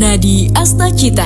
Nadi Astacita.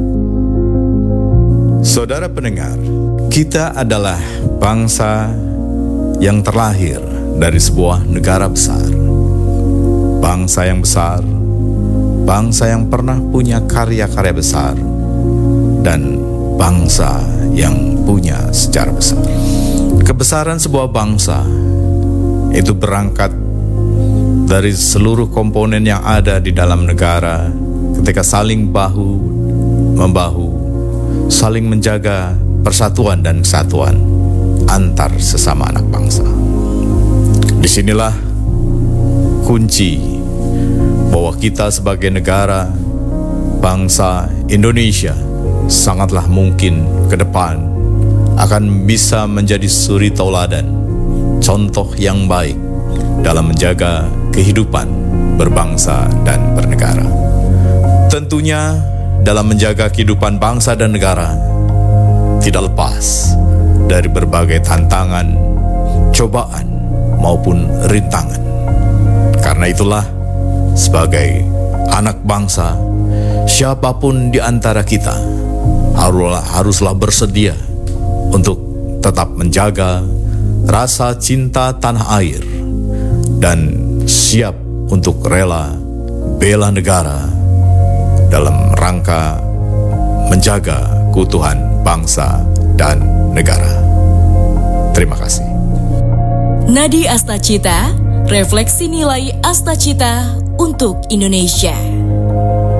Saudara pendengar, kita adalah bangsa yang terlahir dari sebuah negara besar. Bangsa yang besar, bangsa yang pernah punya karya-karya besar, dan bangsa yang punya sejarah besar. Kebesaran sebuah bangsa itu berangkat dari seluruh komponen yang ada di dalam negara ketika saling bahu-membahu, saling menjaga persatuan dan kesatuan antar sesama anak bangsa. Disinilah kunci bahwa kita sebagai negara bangsa Indonesia sangatlah mungkin ke depan akan bisa menjadi suri tauladan, contoh yang baik dalam menjaga kehidupan berbangsa dan bernegara. Tentunya dalam menjaga kehidupan bangsa dan negara tidak lepas dari berbagai tantangan, cobaan maupun rintangan. Karena itulah sebagai anak bangsa, siapapun di antara kita haruslah bersedia untuk tetap menjaga rasa cinta tanah air dan siap untuk rela bela negara dalam rangka menjaga keutuhan bangsa dan negara. Terima kasih. Nadi Astacita, refleksi nilai Astacita untuk Indonesia.